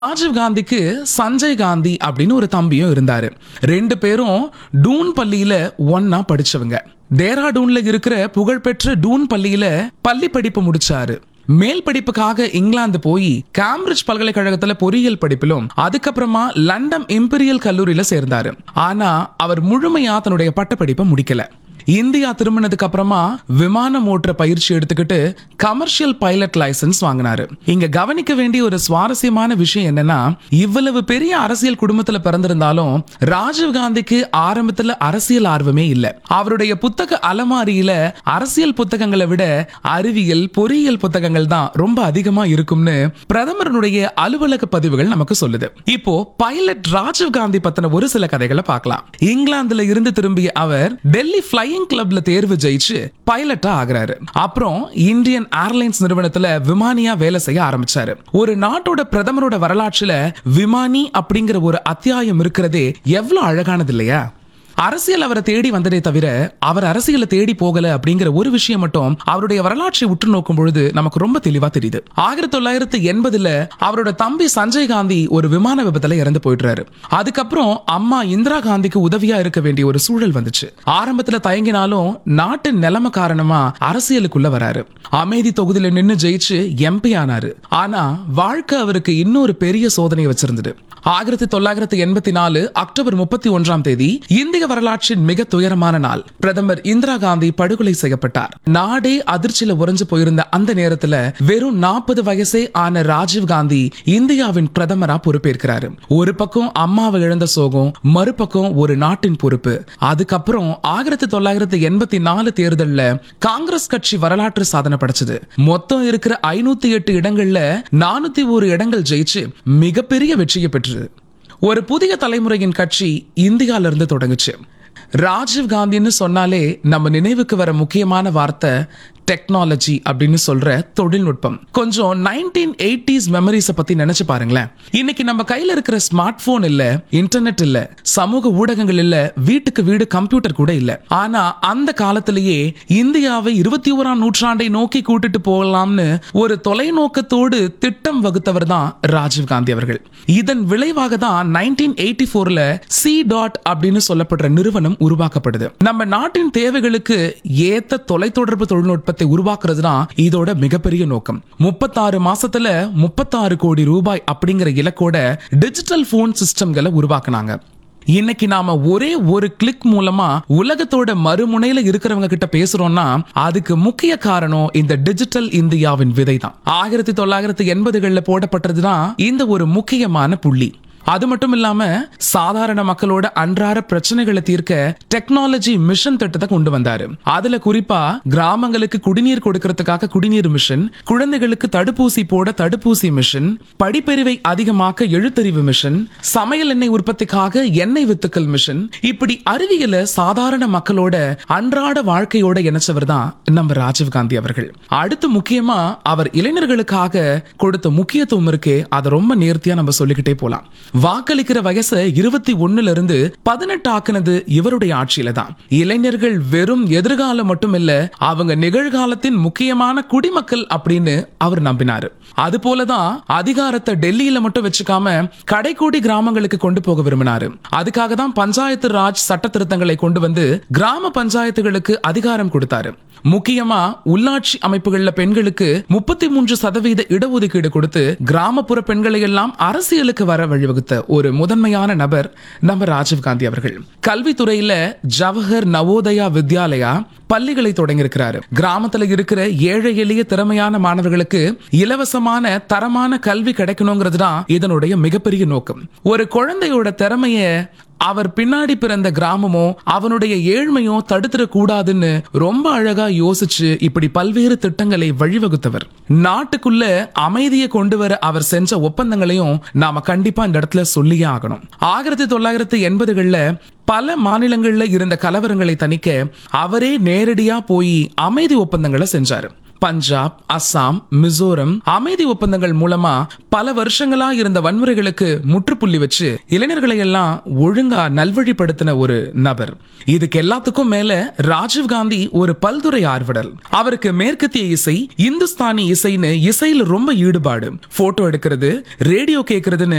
ராஜீவ் காந்திக்கு சஞ்சய் காந்தி அப்படின்னு ஒரு தம்பியும் இருந்தாரு. ரெண்டு பேரும் டூன் பள்ளியில ஒன்னா படிச்சவங்க. டேராடூன்ல இருக்கிற புகழ்பெற்ற டூன் பள்ளியில பள்ளி படிப்பு முடிச்சாரு. மேல் படிப்புக்காக இங்கிலாந்து போய் கேம்பிரிட்ஜ் பல்கலைக்கழகத்துல பொறியியல் படிப்பிலும் அதுக்கப்புறமா லண்டன் இம்பீரியல் கல்லூரியில சேர்ந்தாரு. ஆனா அவர் முழுமையா தன்னுடைய பட்டப்படிப்பை முடிக்கல. இந்தியா திரும்பினதுக்கு அப்புறமா விமானம் ஓட்டுற பயிற்சி எடுத்துக்கிட்டு கமர்ஷியல் பைலட் லைசன்ஸ் வாங்கினாரு. இங்க கவனிக்க வேண்டிய ஒரு சுவாரஸ்யமான விஷயம் என்னன்னா, இவ்வளவு பெரிய அரசியல் குடும்பத்துல பிறந்திருந்தாலும் ராஜீவ் காந்திக்கு ஆரம்பத்துல அரசியல் ஆர்வமே இல்ல. அவருடைய புத்தக அலமாரியில அரசியல் புத்தகங்களை விட அறிவியல் பொறியியல் புத்தகங்கள் தான் ரொம்ப அதிகமா இருக்கும்னு பிரதமருடைய அலுவலக பதிவுகள் நமக்கு சொல்லுது. இப்போ பைலட் ராஜீவ் காந்தி பத்தின ஒரு சில கதைகளை பார்க்கலாம். இங்கிலாந்துல இருந்து திரும்பிய அவர் டெல்லி ஃபிளையிங் கிளப்ல தேர்வு ஜெயிச்சு பைலட்டா ஆகிறாரு. அப்புறம் இந்தியன் ஏர்லைன்ஸ் நிறுவனத்துல விமானியா வேலை செய்ய ஆரம்பிச்சாரு. ஒரு நாட்டோட பிரதமரோட வரலாற்றுல விமானி அப்படிங்கிற ஒரு அத்தியாயம் இருக்கிறதே எவ்வளவு அழகானது இல்லையா? அரசியல் அவரை தேடி வந்ததே தவிர அவர் அரசியலை தேடி போகல அப்படிங்கிற ஒரு விஷயம் மட்டும் அவருடைய வரலாற்றை உற்று நோக்கும் பொழுது நமக்கு ரொம்ப தெளிவா தெரியுது. 1980 அவரோட தம்பி சஞ்சய் காந்தி ஒரு விமான விபத்துல இறந்து போயிடுறாரு. அதுக்கப்புறம் அம்மா இந்திரா காந்திக்கு உதவியா இருக்க வேண்டிய ஒரு சூழல் வந்துச்சு. ஆரம்பத்துல தயங்கினாலும் நாட்டின் நிலைமை காரணமா அரசியலுக்குள்ள வராரு. அமைதி தொகுதியில நின்னு ஜெயிச்சு எம்பி ஆனாரு. ஆனா வாழ்க்கை அவருக்கு இன்னொரு பெரிய சோதனை வச்சிருந்தது. 1984 அக்டோபர் 31 இந்திய வரலாற்றின் மிக துயரமான நாள். பிரதமர் இந்திரா காந்தி படுகொலை செய்யப்பட்டார். நாடே அதிர்ச்சியில உறைஞ்சு போயிருந்த அந்த நேரத்துல வெறும் 40 வயசே ஆன ராஜீவ் காந்தி இந்தியாவின் பிரதமரா பொறுப்பேற்கிறாரு. ஒரு பக்கம் அம்மாவை இழந்த சோகம், மறுபக்கம் ஒரு நாட்டின் பொறுப்பு. அதுக்கப்புறம் 1984 தேர்தல்ல காங்கிரஸ் கட்சி வரலாற்று சாதனை படைச்சது. மொத்தம் இருக்கிற 508 இடங்கள்ல 401 இடங்கள் ஜெயிச்சு மிகப்பெரிய வெற்றியை பெற்றது. ஒரு புதிய தலைமுறையின் கட்சி இந்தியால இருந்து தொடங்குச்சு. ராஜீவ் காந்தின்னு சொன்னாலே நம்ம நினைவுக்கு வர முக்கியமான வார்த்தை டெக்னாலஜி அப்படின்னு சொல்ற தொழில்நுட்பம். கொஞ்சம் 1980s மெமரிஸ் பத்தி நினைச்சு பாருங்களேன். இன்னைக்கு நம்ம கையில இருக்கிற ஸ்மார்ட் போன் இல்ல, இன்டர்நெட் இல்ல, சமூக ஊடகங்கள் இல்ல, வீட்டுக்கு வீடு கம்ப்யூட்டர் கூட இல்ல. ஆனா அந்த காலத்திலேயே இந்தியாவை 21ஆம் நூற்றாண்டை நோக்கி கூட்டிட்டு போகலாம்னு ஒரு தொலைநோக்கத்தோடு திட்டம் வகுத்தவர் தான் ராஜீவ் காந்தி அவர்கள். இதன் விளைவாக தான் 1984 சி டாட் அப்படின்னு சொல்லப்படுற நிறுவனம் உருவாக்கப்படுது. நம்ம நாட்டின் தேவைகளுக்கு ஏத்த தொலைத்தொடர்பு தொழில்நுட்பத்தை உருவாக்குறது தான் இதோட மிகப்பெரிய நோக்கம். 36 மாசத்துல 36 கோடி ரூபாய் அப்படிங்கிற இலக்கோட டிஜிட்டல் போன் சிஸ்டம்களை உருவாக்குனாங்க. இன்னைக்கு நாம ஒரே ஒரு கிளிக் மூலமா உலகத்தோட மறுமுனையில இருக்கிறவங்க கிட்ட பேசுறோம்னா அதுக்கு முக்கிய காரணம் இந்த டிஜிட்டல் இந்தியாவின் விதை தான். 1980களில் போடப்பட்டதுதான் இந்த ஒரு முக்கியமான புள்ளி. அது மட்டும் இல்லாம சாதாரண மக்களோட அன்றாட பிரச்சனைகளை தீர்க்க டெக்னாலஜி மிஷன் திட்டத்தை கொண்டு வந்தாரு. அதுல குறிப்பா கிராமங்களுக்கு குடிநீர் கொடுக்கறதுக்காக குடிநீர் மிஷன், குழந்தைகளுக்கு தடுப்பூசி போட தடுப்பூசி மிஷன், படிப்பறிவை அதிகமாக்க எழுத்தறிவு மிஷன், சமையல் எண்ணெய் உற்பத்திக்காக எண்ணெய் வித்துக்கள் மிஷன், இப்படி அறிவியல சாதாரண மக்களோட அன்றாட வாழ்க்கையோட இணைச்சவர் தான் நம்ம ராஜீவ் காந்தி அவர்கள். அடுத்து முக்கியமா அவர் இளைஞர்களுக்காக கொடுத்த முக்கியத்துவம் இருக்கே, அதை ரொம்ப நேர்த்தியா நம்ம சொல்லிக்கிட்டே போலாம். வாக்களிக்கிற வயசை 21 இருந்து 18 ஆக்குனது இவருடைய ஆட்சியில தான். இளைஞர்கள் வெறும் எதிர்காலம் மட்டும் இல்ல, அவங்க நிகழ்காலத்தின் முக்கியமான குடிமக்கள் அப்படின்னு அவர் நம்பினாரு. அது போலதான் அதிகாரத்தை டெல்லியில மட்டும் வச்சுக்காம கடைக்கோடி கிராமங்களுக்கு கொண்டு போக விரும்பினாரு. அதுக்காக தான் பஞ்சாயத்து ராஜ் சட்ட திருத்தங்களை கொண்டு வந்து கிராம பஞ்சாயத்துகளுக்கு அதிகாரம் கொடுத்தாரு. முக்கியமா உள்ளாட்சி அமைப்புகள்ல பெண்களுக்கு 33% இடஒதுக்கீடு கொடுத்து கிராமப்புற பெண்களை எல்லாம் அரசியலுக்கு வர வழிவகுத்த ஒரு முதன்மையான நபர் நம்ம ராஜீவ் காந்தி அவர்கள். கல்வித்துறையில ஜவஹர் நவோதயா வித்யாலயா பள்ளிகளை தொடங்கி இருக்கிறாரு. கிராமத்துல இருக்கிற ஏழை எளிய திறமையான மாணவர்களுக்கு இலவசமான தரமான கல்வி கிடைக்கணுங்கிறது தான் இதனுடைய மிகப்பெரிய நோக்கம். ஒரு குழந்தையோட திறமைய அவர் பின்னாடி பிறந்த கிராமமோ அவனுடைய ஏழ்மையோ தடுத்துட கூடாதுன்னு ரொம்ப அழகா யோசிச்சு இப்படி பல்வேறு திட்டங்களை வழிவகுத்தவர். நாட்டுக்குள்ள அமைதியை கொண்டு வர அவர் செஞ்ச ஒப்பந்தங்களையும் நாம கண்டிப்பா இந்த இடத்துல சொல்லியே ஆகணும். 1980களில் பல மாநிலங்கள்ல இருந்த கலவரங்களை தணிக்க அவரே நேரடியா போய் அமைதி ஒப்பந்தங்களை செஞ்சாரு. பஞ்சாப், அஸ்ஸாம், மிசோரம் அமைதி ஒப்பந்தங்கள் மூலமா பல வருஷங்களா இருந்த வன்முறைகளுக்கு முற்றுப்புள்ளி வச்சு இளைஞர்களை எல்லாம் ஒழுங்கா நல்வழிப்படுத்தின ஒரு நபர். இதுக்கு எல்லாத்துக்கும் மேல ராஜீவ் காந்தி ஒரு பல்துறை ஆர்வலர். அவருக்கு மேற்கத்திய இசை, இந்துஸ்தானி இசைன்னு இசையில ரொம்ப ஈடுபாடு. போட்டோ எடுக்கிறது, ரேடியோ கேட்கறதுன்னு